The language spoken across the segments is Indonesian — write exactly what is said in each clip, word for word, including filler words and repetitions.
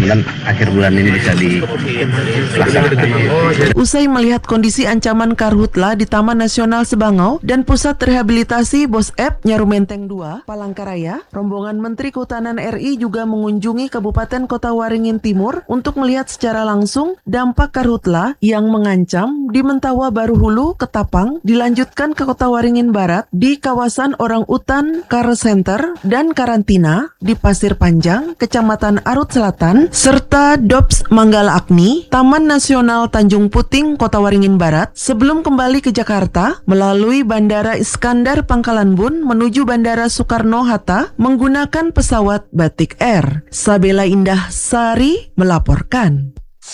mudah-mudahan akhir bulan ini bisa dilaksanakan. Usai melihat kondisi ancaman karhutla di Taman Nasional Sebangau dan Pusat Rehabilitasi Bos Ep Nyaru Menteng dua, Palangkaraya, rombongan Menteri Kehutanan R I juga mengunjungi Kabupaten Kota Waringin Timur untuk melihat secara langsung dampak karhutla yang mengancam di Mentawa Baru Hulu, Ketapang, dilanjutkan ke Kota Waringin Barat di kawasan Orang Utan Care Center dan karantina di Pasir Panjang, Kecamatan Arut Selatan, serta Dops Manggala Agni, Taman Nasional Tanjung Puting, Kota Waringin Barat, sebelum kembali ke Jakarta melalui Bandara Iskandar Pangkalan Bun menuju Bandara Soekarno-Hatta menggunakan pesawat Batik Air. Sabela Indah Sari melaporkan.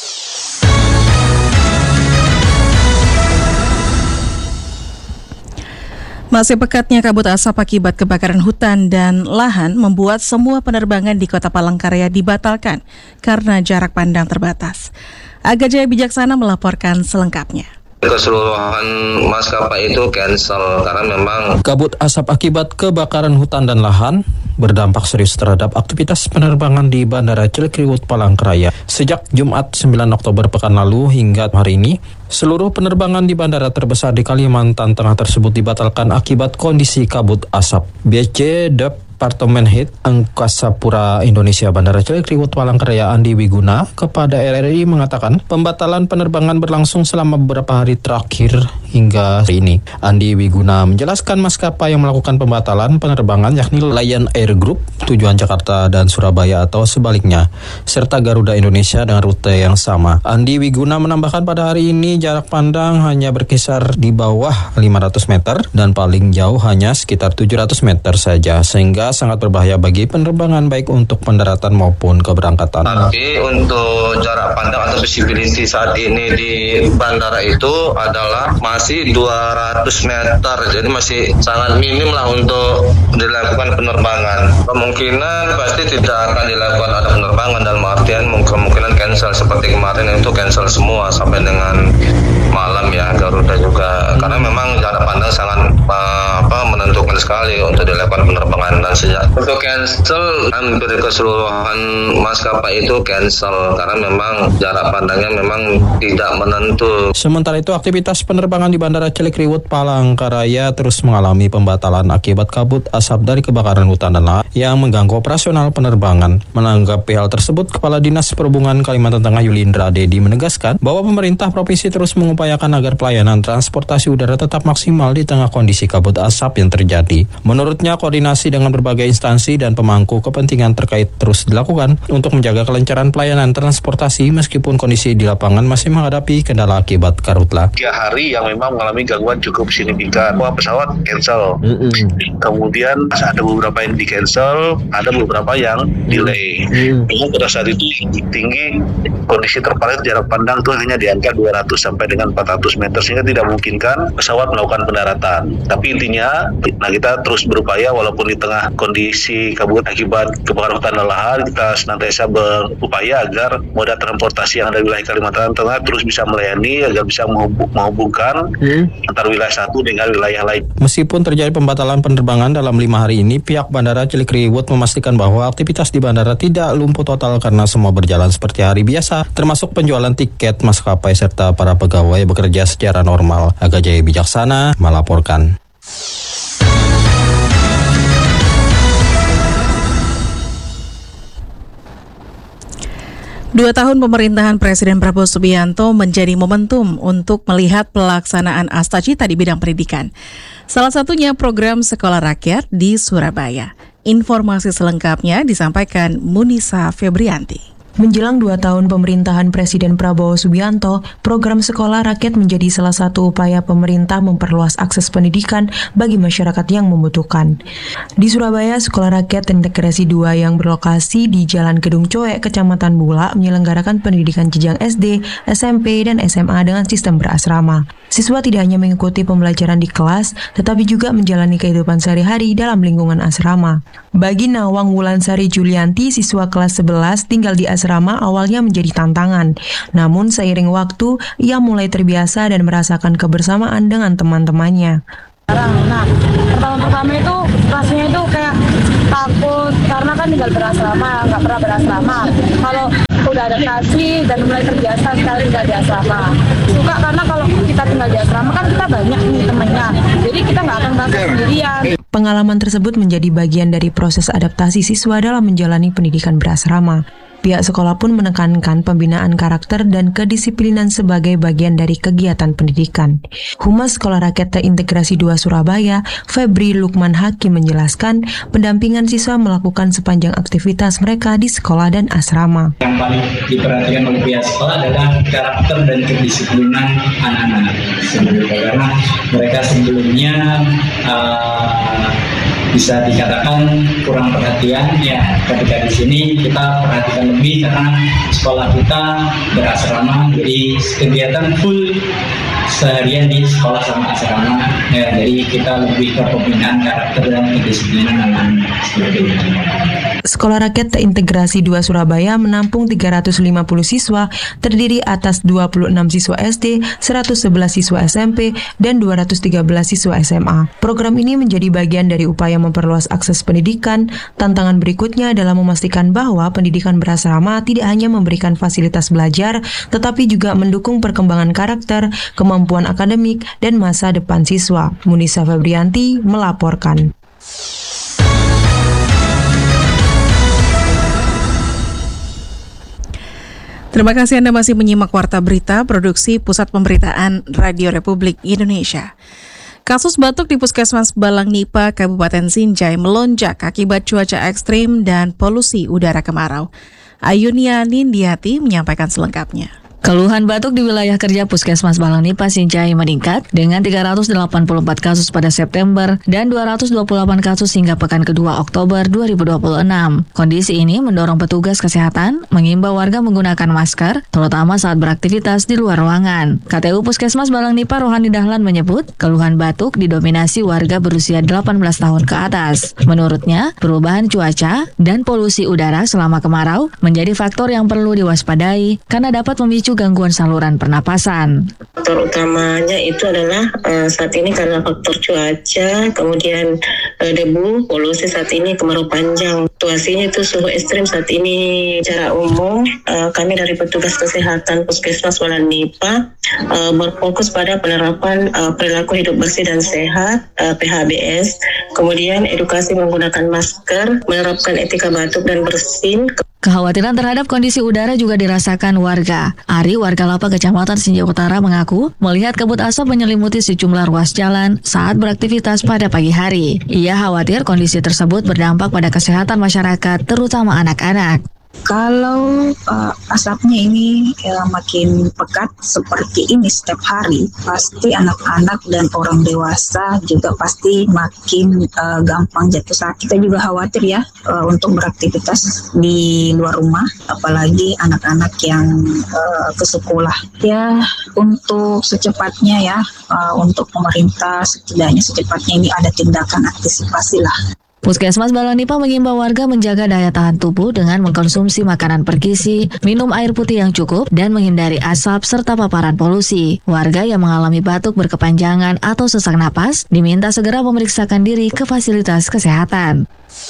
Masih pekatnya kabut asap akibat kebakaran hutan dan lahan membuat semua penerbangan di Kota Palangkaraya dibatalkan karena jarak pandang terbatas. Aga Jaya Bijaksana melaporkan selengkapnya. Keseluruhan maskapai itu cancel karena memang kabut asap akibat kebakaran hutan dan lahan berdampak serius terhadap aktivitas penerbangan di Bandara Cilikriwut Palangkaraya. Sejak Jumat sembilan Oktober pekan lalu hingga hari ini, seluruh penerbangan di bandara terbesar di Kalimantan Tengah tersebut dibatalkan akibat kondisi kabut asap. B C Departemen Head Angkasa Pura Indonesia Bandara Cilikriwut Palangkaraya Andi Wiguna kepada R R I mengatakan pembatalan penerbangan berlangsung selama beberapa hari terakhir hingga hari ini. Andi Wiguna menjelaskan maskapai yang melakukan pembatalan penerbangan yakni Lion Air Group tujuan Jakarta dan Surabaya atau sebaliknya, serta Garuda Indonesia dengan rute yang sama. Andi Wiguna menambahkan pada hari ini jarak pandang hanya berkisar di bawah lima ratus meter dan paling jauh hanya sekitar tujuh ratus meter saja, sehingga sangat berbahaya bagi penerbangan baik untuk pendaratan maupun keberangkatan. Tapi untuk jarak pandang atau visibility saat ini di bandara itu adalah masih dua ratus meter, jadi masih sangat minim lah untuk dilakukan penerbangan. Kemungkinan pasti tidak akan dilakukan ada penerbangan dalam artian kemungkinan cancel seperti kemarin itu cancel semua sampai dengan malam ya, Garuda juga, karena memang jarak pandang sangat uh, apa menentukan sekali untuk dilakukan penerbangan. Dan sejak untuk cancel hampir keseluruhan maskapai itu cancel karena memang jarak pandangnya memang tidak menentu. Sementara itu aktivitas penerbangan di Bandara Cilikriwut Palangkaraya terus mengalami pembatalan akibat kabut asap dari kebakaran hutan dan lahan yang mengganggu operasional penerbangan. Menanggapi hal tersebut, Kepala Dinas Perhubungan Kalimantan Tengah Yulindra Dedi menegaskan bahwa pemerintah provinsi terus mengupayakan agar pelayanan transportasi udara tetap maksimal di tengah kondisi kabut asap yang terjadi. Menurutnya, koordinasi dengan berbagai instansi dan pemangku kepentingan terkait terus dilakukan untuk menjaga kelancaran pelayanan transportasi meskipun kondisi di lapangan masih menghadapi kendala akibat karhutla. Tiga hari yang memang mengalami gangguan cukup signifikan. Bahwa pesawat cancel. Mm-hmm. Kemudian ada beberapa yang di cancel, ada beberapa yang delay. Mm-hmm. Pada saat itu tinggi kondisi terparah jarak pandang itu hanya di angka dua ratus sampai dengan empat ratus meter sehingga tidak memungkinkan pesawat melakukan pendaratan. Tapi intinya, nah kita terus berupaya walaupun di tengah kondisi kabut akibat kebakaran hutan dan lahan, kita senantiasa berupaya agar moda transportasi yang ada di wilayah Kalimantan Tengah terus bisa melayani agar bisa menghubungkan hmm. antar wilayah satu dengan wilayah lain. Meskipun terjadi pembatalan penerbangan dalam lima hari ini, pihak Bandara Cilikriwut memastikan bahwa aktivitas di bandara tidak lumpuh total karena semua berjalan seperti hari biasa, termasuk penjualan tiket maskapai serta para pegawai bekerja secara normal. Aga Jaya Bijaksana melaporkan. Dua tahun pemerintahan Presiden Prabowo Subianto menjadi momentum untuk melihat pelaksanaan Astacita di bidang pendidikan. Salah satunya program Sekolah Rakyat di Surabaya. Informasi selengkapnya disampaikan Munisa Febrianti. Menjelang dua tahun pemerintahan Presiden Prabowo Subianto, program Sekolah Rakyat menjadi salah satu upaya pemerintah memperluas akses pendidikan bagi masyarakat yang membutuhkan. Di Surabaya, Sekolah Rakyat Integrasi dua yang berlokasi di Jalan Gedung Coek, Kecamatan Bula, menyelenggarakan pendidikan jenjang S D, S M P, dan S M A dengan sistem berasrama. Siswa tidak hanya mengikuti pembelajaran di kelas, tetapi juga menjalani kehidupan sehari-hari dalam lingkungan asrama. Bagi Nawang Wulansari Julianti, siswa kelas sebelas tinggal di asrama awalnya menjadi tantangan. Namun seiring waktu, ia mulai terbiasa dan merasakan kebersamaan dengan teman-temannya. Nah, pertama-pertama itu rasanya itu kayak takut karena kan tinggal berasrama, nggak pernah berasrama. Kalau udah adaptasi dan mulai terbiasa sekali tinggal di asrama. Suka karena kalau kita tinggal di asrama kan kita banyak nih temennya, jadi kita nggak akan merasa sendirian. Pengalaman tersebut menjadi bagian dari proses adaptasi siswa dalam menjalani pendidikan berasrama. Pihak sekolah pun menekankan pembinaan karakter dan kedisiplinan sebagai bagian dari kegiatan pendidikan. Humas Sekolah Rakyat Terintegrasi dua Surabaya, Febri Lukman Hakim menjelaskan, pendampingan siswa melakukan sepanjang aktivitas mereka di sekolah dan asrama. Yang paling diperhatikan oleh pihak sekolah adalah karakter dan kedisiplinan anak-anak. Karena mereka sebelumnya uh, bisa dikatakan kurang perhatian, ya ketika di sini kita perhatikan lebih karena sekolah kita berasrama, jadi kegiatan full seharian di sekolah sama asrama, ya, jadi kita lebih ke pembinaan karakter dan kedisiplinan anak-anak seperti itu. Sekolah Rakyat Terintegrasi dua Surabaya menampung tiga ratus lima puluh siswa, terdiri atas dua puluh enam siswa S D, seratus sebelas siswa S M P, dan dua ratus tiga belas siswa S M A. Program ini menjadi bagian dari upaya memperluas akses pendidikan. Tantangan berikutnya adalah memastikan bahwa pendidikan berasrama tidak hanya memberikan fasilitas belajar, tetapi juga mendukung perkembangan karakter, kemampuan akademik, dan masa depan siswa. Munisa Febrianti melaporkan. Terima kasih Anda masih menyimak Warta Berita Produksi Pusat Pemberitaan Radio Republik Indonesia. Kasus batuk di Puskesmas Balang Nipa, Kabupaten Sinjai melonjak akibat cuaca ekstrim dan polusi udara kemarau. Ayunia Nindiati menyampaikan selengkapnya. Keluhan batuk di wilayah kerja Puskesmas Balang Nipa Sinjai meningkat dengan tiga ratus delapan puluh empat kasus pada September dan dua ratus dua puluh delapan kasus hingga pekan kedua Oktober dua ribu dua puluh enam. Kondisi ini mendorong petugas kesehatan mengimbau warga menggunakan masker, terutama saat beraktivitas di luar ruangan. K T U Puskesmas Balang Nipa Rohani Dahlan menyebut, keluhan batuk didominasi warga berusia delapan belas tahun ke atas. Menurutnya, perubahan cuaca dan polusi udara selama kemarau menjadi faktor yang perlu diwaspadai karena dapat memicu gangguan saluran pernapasan. Faktor utamanya itu adalah uh, saat ini karena faktor cuaca, kemudian uh, debu, polusi saat ini kemarau panjang. Situasinya itu suhu ekstrim saat ini. Secara umum, uh, kami dari petugas kesehatan Puskesmas Balang Nipa uh, berfokus pada penerapan uh, perilaku hidup bersih dan sehat uh, P H B S, kemudian edukasi menggunakan masker, menerapkan etika batuk dan bersin. Kekhawatiran terhadap kondisi udara juga dirasakan warga. Ari, warga Lapa Kecamatan Sinjai Utara mengaku melihat kabut asap menyelimuti sejumlah ruas jalan saat beraktivitas pada pagi hari. Ia khawatir kondisi tersebut berdampak pada kesehatan masyarakat, terutama anak-anak. Kalau uh, asapnya ini ya, makin pekat seperti ini setiap hari, pasti anak-anak dan orang dewasa juga pasti makin uh, gampang jatuh sakit. Kita juga khawatir ya uh, untuk beraktivitas di luar rumah, apalagi anak-anak yang uh, ke sekolah. Ya, untuk secepatnya ya, uh, untuk pemerintah setidaknya secepatnya ini ada tindakan antisipasi lah. Puskesmas Balang Nipa mengimbau warga menjaga daya tahan tubuh dengan mengkonsumsi makanan bergizi, minum air putih yang cukup, dan menghindari asap serta paparan polusi. Warga yang mengalami batuk berkepanjangan atau sesak napas diminta segera memeriksakan diri ke fasilitas kesehatan.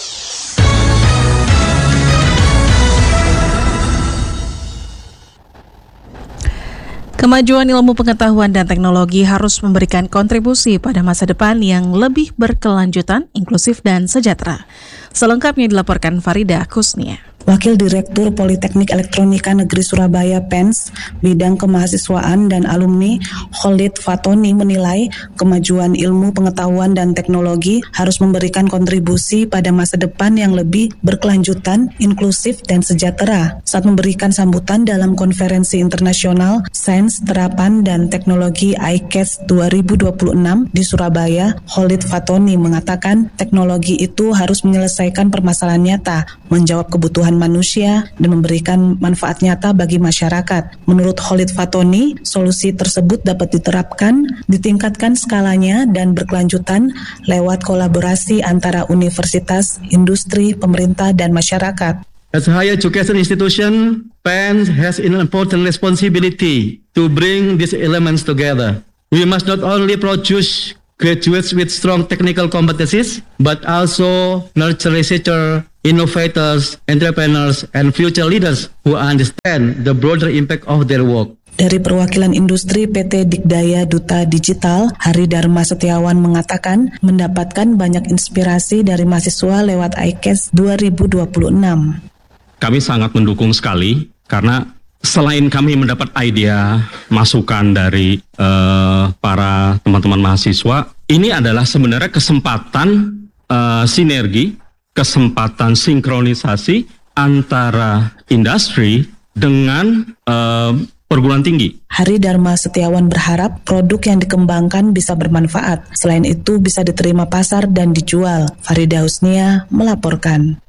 Kemajuan ilmu pengetahuan dan teknologi harus memberikan kontribusi pada masa depan yang lebih berkelanjutan, inklusif, dan sejahtera. Selengkapnya dilaporkan Farida Kusnia. Wakil Direktur Politeknik Elektronika Negeri Surabaya P E N S bidang kemahasiswaan dan alumni Khalid Fatoni menilai kemajuan ilmu pengetahuan dan teknologi harus memberikan kontribusi pada masa depan yang lebih berkelanjutan, inklusif, dan sejahtera. Saat memberikan sambutan dalam konferensi internasional Sains, Terapan, dan Teknologi I C A S dua ribu dua puluh enam di Surabaya, Khalid Fatoni mengatakan teknologi itu harus menyelesaikan permasalahan nyata, menjawab kebutuhan manusia, dan memberikan manfaat nyata bagi masyarakat. Menurut Khalid Fatoni, solusi tersebut dapat diterapkan, ditingkatkan skalanya, dan berkelanjutan lewat kolaborasi antara universitas, industri, pemerintah, dan masyarakat. As a higher education institution, P E N S has an important responsibility to bring these elements together. We must not only produce graduates with strong technical competencies, but also nurture researchers innovators, entrepreneurs, and future leaders who understand the broader impact of their work. Dari perwakilan industri P T Dikdaya Duta Digital, Hari Dharma Setiawan mengatakan mendapatkan banyak inspirasi dari mahasiswa lewat I C A S dua ribu dua puluh enam. Kami sangat mendukung sekali karena selain kami mendapat ide, masukan dari uh, para teman-teman mahasiswa, ini adalah sebenarnya kesempatan uh, sinergi, kesempatan sinkronisasi antara industri dengan uh, perguruan tinggi. Hari Dharma Setiawan berharap produk yang dikembangkan bisa bermanfaat. Selain itu bisa diterima pasar dan dijual. Farida Husnia melaporkan.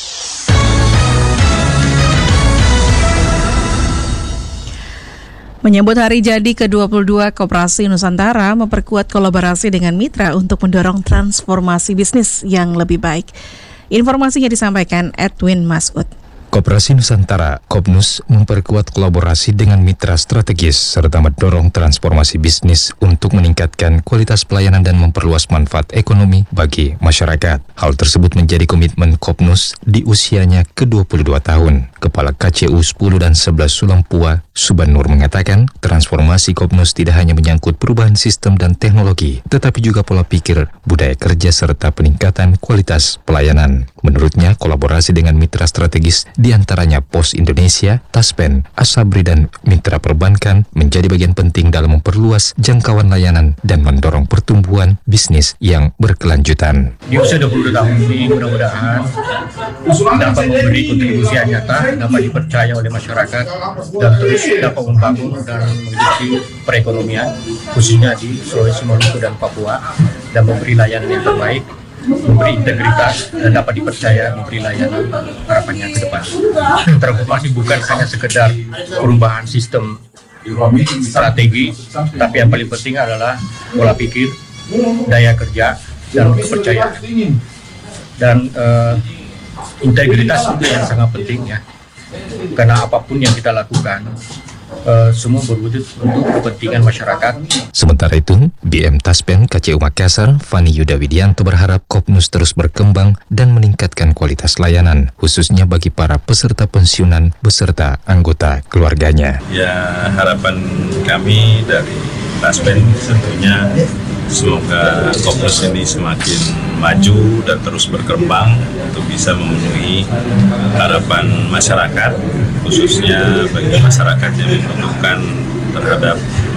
Menyambut hari jadi ke dua puluh dua, Koperasi Nusantara memperkuat kolaborasi dengan mitra untuk mendorong transformasi bisnis yang lebih baik. Informasinya disampaikan Edwin Masud. Koperasi Nusantara, Kopnus, memperkuat kolaborasi dengan mitra strategis serta mendorong transformasi bisnis untuk meningkatkan kualitas pelayanan dan memperluas manfaat ekonomi bagi masyarakat. Hal tersebut menjadi komitmen Kopnus di usianya ke dua puluh dua tahun. Kepala K C U sepuluh dan sebelas Sulampua, Subanur mengatakan, transformasi Kopnus tidak hanya menyangkut perubahan sistem dan teknologi, tetapi juga pola pikir, budaya kerja serta peningkatan kualitas pelayanan. Menurutnya, kolaborasi dengan mitra strategis di antaranya Pos Indonesia, Taspen, Asabri, dan mitra perbankan menjadi bagian penting dalam memperluas jangkauan layanan dan mendorong pertumbuhan bisnis yang berkelanjutan. Di usia dua puluh dua tahun ini mudah-mudahan dapat memberi kontribusi yang nyata, dapat dipercaya oleh masyarakat, dan terus dapat membangun dan mengisi perekonomian, khususnya di Sulawesi, Maluku, dan Papua, dan memberi layanan yang terbaik, memberi integritas, dan dapat dipercaya memberi layanan harapannya ke depan. Transformasi bukan hanya sekedar perubahan sistem strategi, tapi yang paling penting adalah pola pikir, daya kerja, dan kepercayaan. Dan uh, integritas itu yang sangat penting ya, karena apapun yang kita lakukan, Uh, semua berwujud untuk kepentingan masyarakat. Sementara itu, B M Taspen K C U Makassar, Fani Yuda Widianto berharap Kopnus terus berkembang dan meningkatkan kualitas layanan, khususnya bagi para peserta pensiunan beserta anggota keluarganya. Ya, harapan kami dari Taspen tentunya semoga Kopnus ini semakin maju dan terus berkembang untuk bisa memenuhi harapan masyarakat, khususnya bagi masyarakat yang membutuhkan terhadap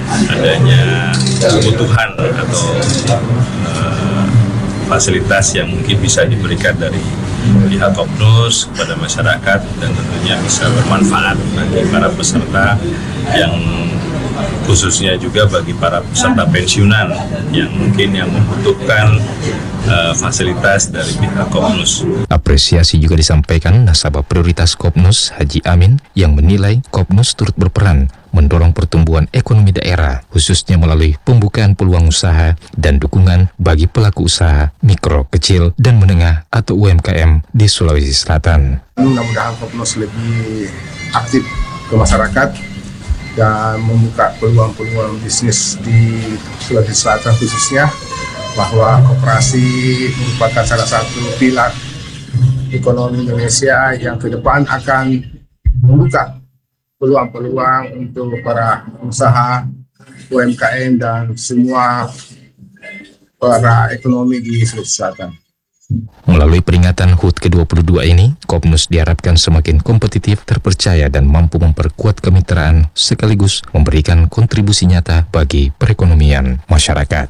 adanya kebutuhan atau uh, fasilitas yang mungkin bisa diberikan dari pihak Kopnus kepada masyarakat, dan tentunya bisa bermanfaat bagi para peserta yang khususnya juga bagi para peserta pensiunan yang mungkin yang membutuhkan uh, fasilitas dari pihak Kopnus. Apresiasi juga disampaikan nasabah prioritas Kopnus, Haji Amin, yang menilai Kopnus turut berperan mendorong pertumbuhan ekonomi daerah, khususnya melalui pembukaan peluang usaha dan dukungan bagi pelaku usaha mikro, kecil, dan menengah atau U M K M di Sulawesi Selatan. Mudah-mudahan Kopnus lebih aktif ke masyarakat dan membuka peluang-peluang bisnis di Sulawesi Selatan khususnya, bahwa koperasi merupakan salah satu pilar ekonomi Indonesia yang ke depan akan membuka peluang-peluang untuk para usaha, U M K M, dan semua para ekonomi di Sulawesi Selatan. Melalui peringatan H U T ke dua puluh dua ini, Kopnus diharapkan semakin kompetitif, terpercaya, dan mampu memperkuat kemitraan sekaligus memberikan kontribusi nyata bagi perekonomian masyarakat.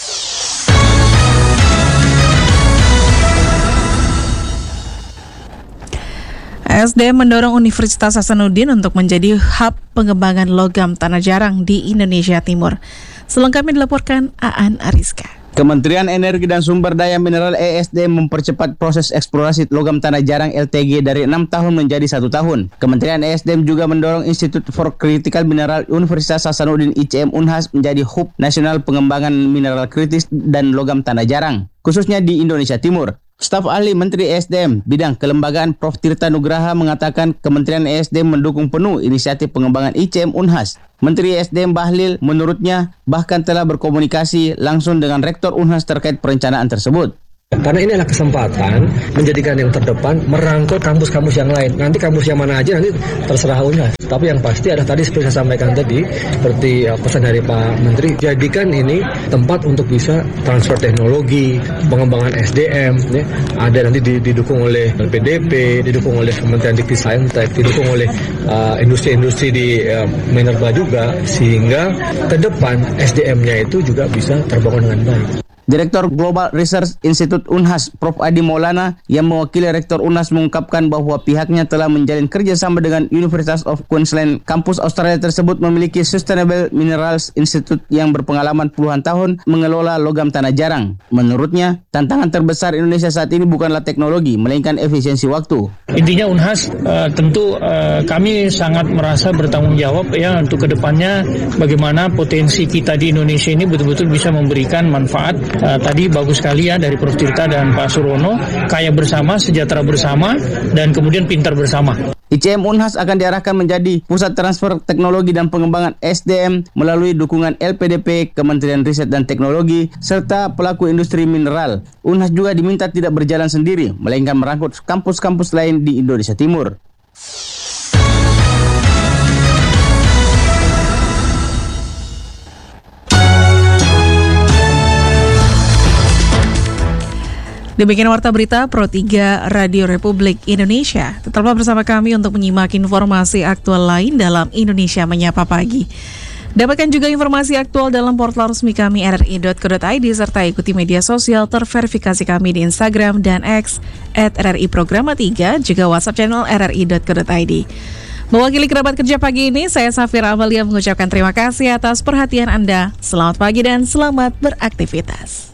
A S D M mendorong Universitas Hasanuddin untuk menjadi hub pengembangan logam tanah jarang di Indonesia Timur. Selengkapnya dilaporkan Aan Ariska. Kementerian Energi dan Sumber Daya Mineral A S D M mempercepat proses eksplorasi logam tanah jarang L T G dari enam tahun menjadi satu tahun. Kementerian A S D M juga mendorong Institute for Critical Mineral Universitas Hasanuddin I C M Unhas menjadi hub nasional pengembangan mineral kritis dan logam tanah jarang, khususnya di Indonesia Timur. Staf ahli Menteri A S D M bidang kelembagaan Profesor Tirta Nugraha mengatakan Kementerian A S D M mendukung penuh inisiatif pengembangan I C M Unhas. Menteri A S D M Bahlil menurutnya bahkan telah berkomunikasi langsung dengan Rektor Unhas terkait perencanaan tersebut. Karena ini adalah kesempatan menjadikan yang terdepan, merangkul kampus-kampus yang lain. Nanti kampus yang mana aja nanti terserah Unhas. Tapi yang pasti ada tadi seperti saya sampaikan tadi, seperti uh, pesan dari Pak Menteri, jadikan ini tempat untuk bisa transfer teknologi, pengembangan S D M. Ya. Ada nanti didukung oleh L P D P, didukung oleh Kementerian Dikti Saintek, didukung oleh uh, industri-industri di uh, Minerba juga, sehingga ke depan S D M-nya itu juga bisa terbangun dengan baik. Direktur Global Research Institute Unhas, Profesor Adi Maulana, yang mewakili Rektor Unhas mengungkapkan bahwa pihaknya telah menjalin kerjasama dengan University of Queensland. Kampus Australia tersebut memiliki Sustainable Minerals Institute yang berpengalaman puluhan tahun mengelola logam tanah jarang. Menurutnya, tantangan terbesar Indonesia saat ini bukanlah teknologi, melainkan efisiensi waktu. Intinya Unhas uh, tentu uh, kami sangat merasa bertanggung jawab ya untuk kedepannya bagaimana potensi kita di Indonesia ini betul-betul bisa memberikan manfaat. Uh, tadi bagus sekali ya dari Profesor Tirta dan Pak Surono, kaya bersama, sejahtera bersama, dan kemudian pintar bersama. I C M Unhas akan diarahkan menjadi pusat transfer teknologi dan pengembangan S D M melalui dukungan L P D P, Kementerian Riset dan Teknologi, serta pelaku industri mineral. Unhas juga diminta tidak berjalan sendiri, melainkan merangkul kampus-kampus lain di Indonesia Timur. Demikian Warta Berita Pro tiga Radio Republik Indonesia. Tetaplah bersama kami untuk menyimak informasi aktual lain dalam Indonesia Menyapa Pagi. Dapatkan juga informasi aktual dalam portal resmi kami r r i dot co dot i d serta ikuti media sosial terverifikasi kami di Instagram dan X at r r i programa tiga, juga WhatsApp channel r r i dot co dot i d. Mewakili kerabat kerja pagi ini, saya Safira Amalia mengucapkan terima kasih atas perhatian Anda. Selamat pagi dan selamat beraktivitas.